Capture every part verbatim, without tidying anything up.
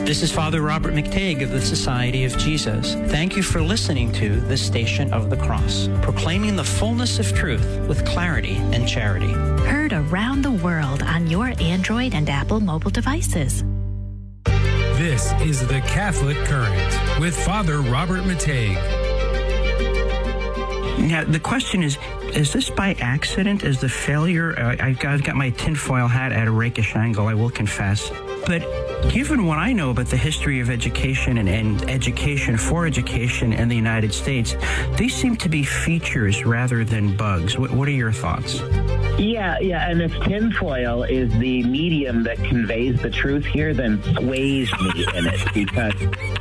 This is Father Robert McTague of the Society of Jesus. Thank you for listening to The Station of the Cross, proclaiming the fullness of truth with clarity and charity. Heard around the world on your Android and Apple mobile devices. This is The Catholic Current with Father Robert McTague. Now, the question is, is this by accident? Is the failure, uh, I've, got, I've got my tinfoil hat at a rakish angle, I will confess. But given what I know about the history of education and, and education for education in the United States, these seem to be features rather than bugs. What, what are your thoughts? Yeah, yeah, and if tinfoil is the medium that conveys the truth here, then sways me in it, because...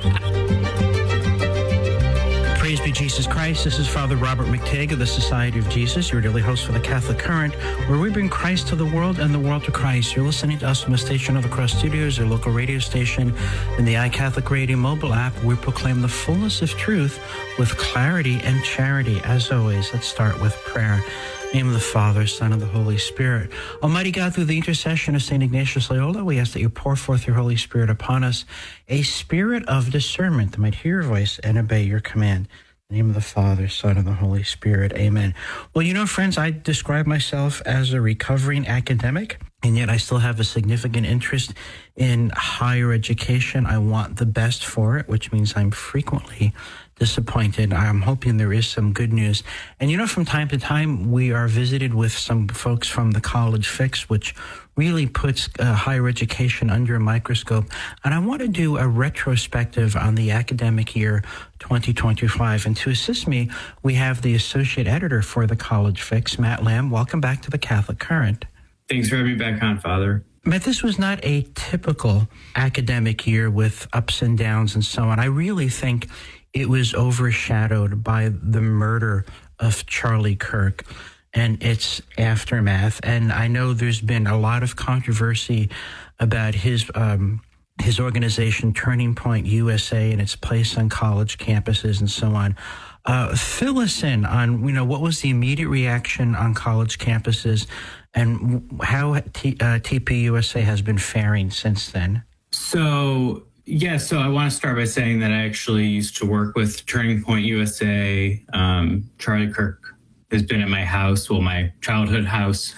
Praise be Jesus Christ. This is Father Robert McTague of the Society of Jesus, your daily host for the Catholic Current, where we bring Christ to the world and the world to Christ. You're listening to us from the Station of the Cross Studios, our local radio station, and the iCatholic Radio mobile app. We proclaim the fullness of truth with clarity and charity. As always, let's start with prayer. In the name of the Father, Son, and the Holy Spirit. Almighty God, through the intercession of Saint Ignatius Loyola, we ask that you pour forth your Holy Spirit upon us, a spirit of discernment that might hear your voice and obey your command. In the name of the Father, Son, and the Holy Spirit. Amen. Well, you know, friends, I describe myself as a recovering academic, and yet I still have a significant interest in higher education. I want the best for it, which means I'm frequently disappointed. I'm hoping there is some good news. And you know, from time to time, we are visited with some folks from the College Fix, which really puts uh, higher education under a microscope. And I want to do a retrospective on the academic year twenty twenty-five. And to assist me, we have the associate editor for the College Fix, Matt Lamb. Welcome back to the Catholic Current. Thanks for having me back on, Father. Matt, this was not a typical academic year with ups and downs and so on. I really think it was overshadowed by the murder of Charlie Kirk and its aftermath. And I know there's been a lot of controversy about his um, his organization, Turning Point U S A, and its place on college campuses and so on. Uh, fill us in on, you know, what was the immediate reaction on college campuses and how T, uh, T P U S A has been faring since then. So, yeah, so I want to start by saying that I actually used to work with Turning Point U S A. Um, Charlie Kirk has been at my house, well, my childhood house.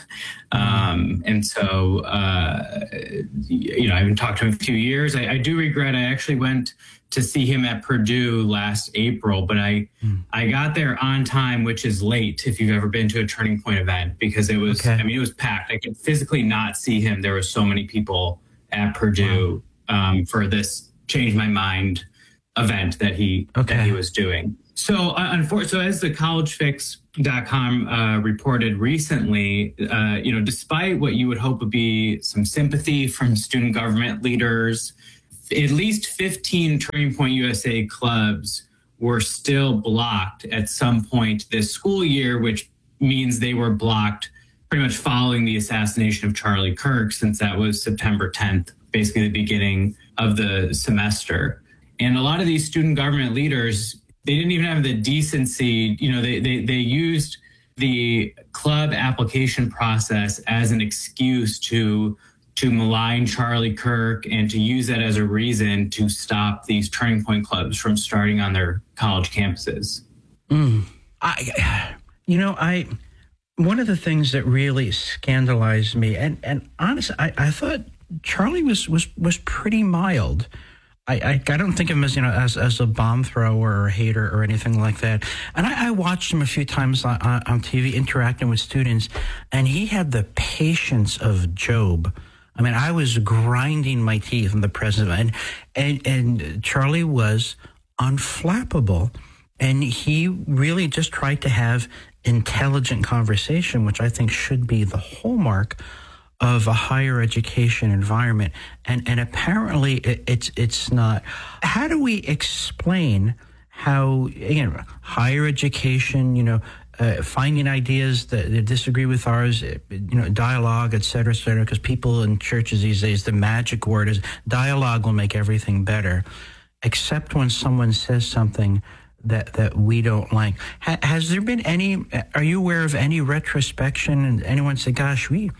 Um, and so, uh, you know, I haven't talked to him in a few years. I, I do regret I actually went to see him at Purdue last April, but I mm. I got there on time, which is late if you've ever been to a Turning Point event, because it was, okay. I mean, it was packed. I could physically not see him. There were so many people at Purdue wow. um, for this Change My Mind event that he okay. that he was doing. So, uh, unfortunately, so as the college fix dot com uh, reported recently, uh, you know, despite what you would hope would be some sympathy from student government leaders, at least fifteen Turning Point U S A clubs were still blocked at some point this school year, which means they were blocked pretty much following the assassination of Charlie Kirk, since that was September tenth, basically the beginning of the semester. And a lot of these student government leaders, they didn't even have the decency, you know, they they, they used the club application process as an excuse to to malign Charlie Kirk and to use that as a reason to stop these Turning Point clubs from starting on their college campuses. Mm. I, you know, I one of the things that really scandalized me, and, and honestly, I, I thought Charlie was, was, was pretty mild. I, I, I don't think of him as, you know, as, as a bomb thrower or a hater or anything like that. And I, I watched him a few times on, on T V interacting with students, and he had the patience of Job. I mean, I was grinding my teeth in the presence of it. And, and, and Charlie was unflappable. And he really just tried to have intelligent conversation, which I think should be the hallmark of a higher education environment. And and apparently it, it's it's not. How do we explain how, again, higher education, you know, Uh, finding ideas that, that disagree with ours, you know, dialogue, et cetera, et cetera, because people in churches these days, the magic word is dialogue will make everything better, except when someone says something that, that we don't like. Ha- has there been any, are you aware of any retrospection and anyone say, gosh, we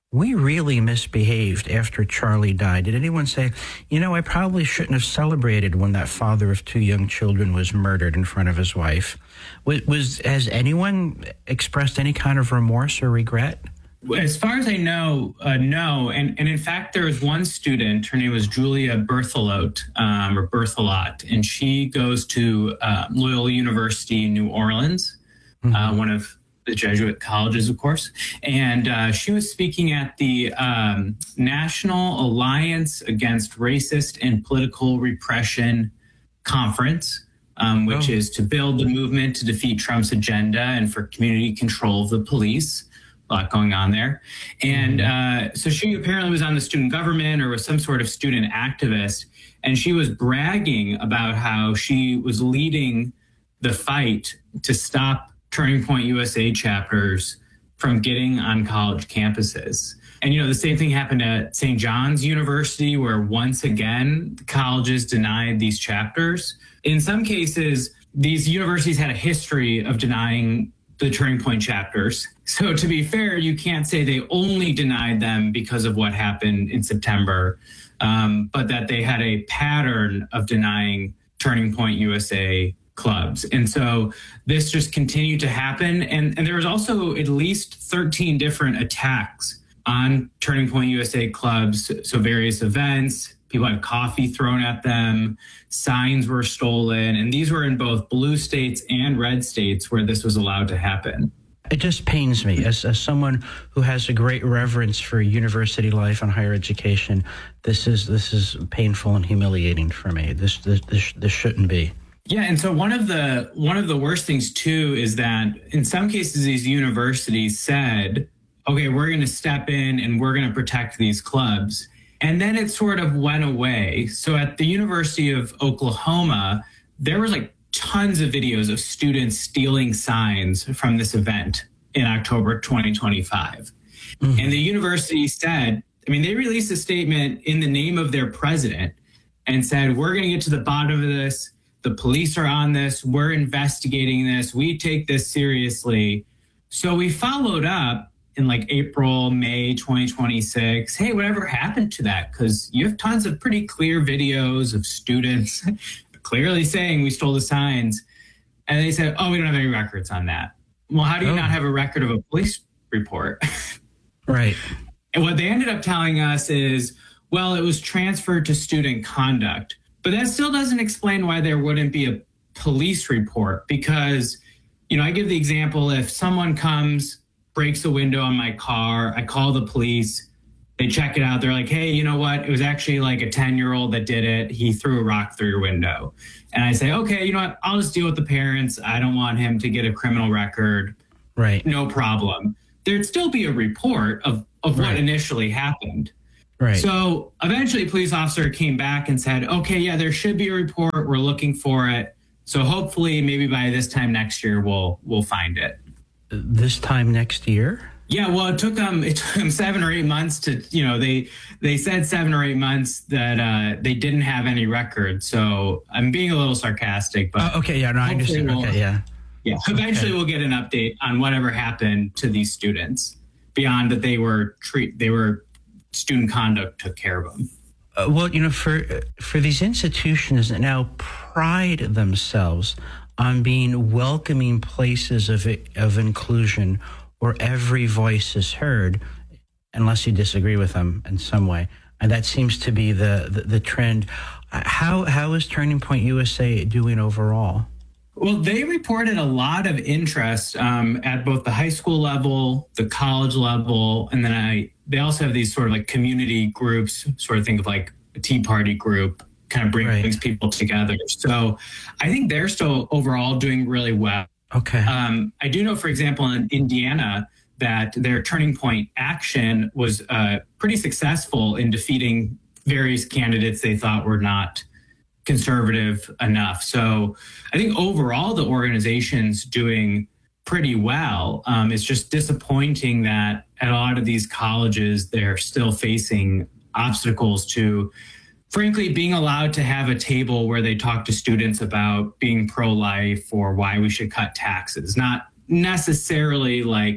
we really misbehaved after Charlie died. Did anyone say, you know, I probably shouldn't have celebrated when that father of two young children was murdered in front of his wife? Was, was has anyone expressed any kind of remorse or regret? As far as I know, uh, no. And, and in fact, there was one student, her name was Julia Berthelot, um, or Berthelot, and she goes to uh, Loyola University in New Orleans, mm-hmm. uh, one of the Jesuit colleges, of course. And uh, she was speaking at the um, National Alliance Against Racist and Political Repression Conference, um, which oh. is to build the movement to defeat Trump's agenda and for community control of the police. A lot going on there. And uh, so she apparently was on the student government or was some sort of student activist. And she was bragging about how she was leading the fight to stop Turning Point U S A chapters from getting on college campuses. And, you know, the same thing happened at Saint John's University, where once again, colleges denied these chapters. In some cases, these universities had a history of denying the Turning Point chapters. So to be fair, you can't say they only denied them because of what happened in September, um, but that they had a pattern of denying Turning Point U S A clubs. And so this just continued to happen. And, and there was also at least thirteen different attacks on Turning Point U S A clubs. So various events, people had coffee thrown at them, signs were stolen, and these were in both blue states and red states where this was allowed to happen. It just pains me as, as someone who has a great reverence for university life and higher education. This is this is painful and humiliating for me. This this this, this shouldn't be. Yeah, and so one of the one of the worst things too is that in some cases these universities said, "Okay, we're going to step in and we're going to protect these clubs." And then it sort of went away. So at the University of Oklahoma, there was like tons of videos of students stealing signs from this event in October twenty twenty-five. Mm-hmm. And the university said, I mean, they released a statement in the name of their president and said, we're going to get to the bottom of this. The police are on this. We're investigating this. We take this seriously. So we followed up in like April, May twenty twenty-six. Hey, whatever happened to that? Because you have tons of pretty clear videos of students clearly saying we stole the signs. And they said, oh, we don't have any records on that. Well, how do you oh. not have a record of a police report? Right. And what they ended up telling us is, well, it was transferred to student conduct. But that still doesn't explain why there wouldn't be a police report. Because, you know, I give the example, if someone comes, breaks a window on my car, I call the police, they check it out. They're like, hey, you know what? It was actually like a ten-year-old that did it. He threw a rock through your window. And I say, okay, you know what? I'll just deal with the parents. I don't want him to get a criminal record. Right. No problem. There'd still be a report of, of right. what initially happened. Right. So eventually a police officer came back and said, okay, yeah, there should be a report. We're looking for it. So hopefully maybe by this time next year, we'll we'll find it. This time next year? Yeah, well, it took them it took them seven or eight months to, you know, they they said seven or eight months that uh, they didn't have any record. So I'm being a little sarcastic, but uh, okay, yeah, no, I understand. We'll, okay, yeah, yeah. Eventually, okay. we'll get an update on whatever happened to these students beyond that they were treat they were student conduct took care of them. Uh, well, you know, for for these institutions that now pride themselves on being welcoming places of of inclusion where every voice is heard, unless you disagree with them in some way. And that seems to be the, the, the trend. How How is Turning Point U S A doing overall? Well, they reported a lot of interest um, at both the high school level, the college level, and then I. They also have these sort of like community groups, sort of think of like a Tea Party group, kind of brings right. people together. So I think they're still overall doing really well. Okay. Um, I do know, for example, in Indiana, that their Turning Point action was uh, pretty successful in defeating various candidates they thought were not conservative enough. So I think overall the organization's doing pretty well. Um, it's just disappointing that at a lot of these colleges, they're still facing obstacles to, frankly, being allowed to have a table where they talk to students about being pro-life or why we should cut taxes. Not necessarily like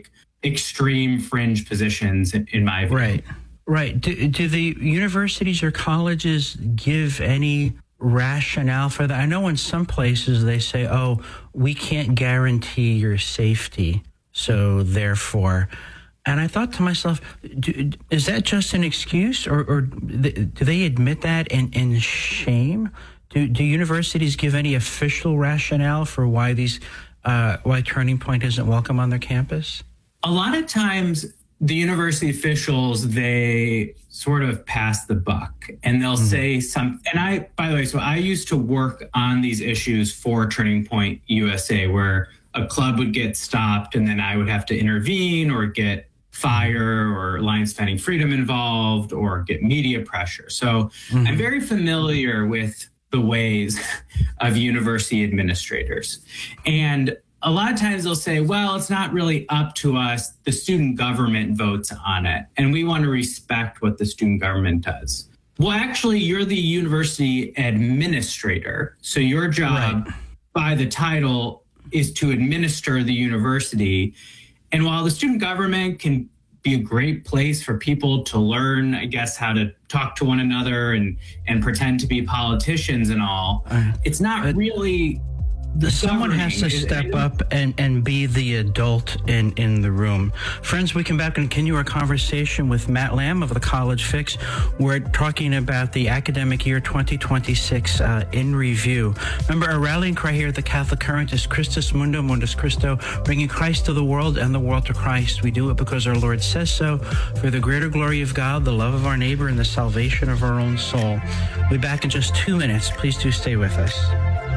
extreme fringe positions, in, in my view. Right, right. Do, do the universities or colleges give any rationale for that? I know in some places they say, oh, we can't guarantee your safety, so therefore. And I thought to myself, do, is that just an excuse, or, or do they admit that in, in shame? Do, do universities give any official rationale for why these, uh, why Turning Point isn't welcome on their campus? A lot of times, the university officials, they sort of pass the buck, and they'll mm-hmm. say some. And I, by the way, so I used to work on these issues for Turning Point U S A, where a club would get stopped, and then I would have to intervene or get fire or Alliance Defending Freedom involved or get media pressure. So mm-hmm. I'm very familiar with the ways of university administrators. And a lot of times they'll say, well, it's not really up to us. The student government votes on it, and we want to respect what the student government does. Well, actually, you're the university administrator. So your job right. by the title is to administer the university. And while the student government can be a great place for people to learn, I guess, how to talk to one another and, and pretend to be politicians and all, uh, it's not uh, really... The Someone has to step up and, and be the adult in, in the room. Friends, we come back and continue our conversation with Matt Lamb of the College Fix. We're talking about the academic year twenty twenty-six uh, in review. Remember, our rallying cry here at the Catholic Current is Christus Mundo, Mundus Christo, bringing Christ to the world and the world to Christ. We do it because our Lord says so, for the greater glory of God, the love of our neighbor, and the salvation of our own soul. We'll be back in just two minutes. Please do stay with us.